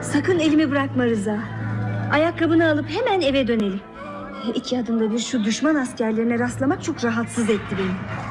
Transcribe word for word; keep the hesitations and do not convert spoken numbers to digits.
Sakın elimi bırakma Rıza. Ayakkabını alıp hemen eve dönelim. İki adımda bir şu düşman askerlerine rastlamak çok rahatsız etti beni.